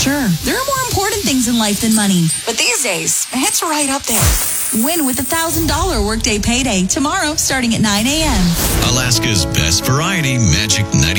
Sure, there are more important things in life than money, but these days, it's right up there. Win with $1,000 workday payday tomorrow starting at 9 a.m. Alaska's best variety, Magic 90.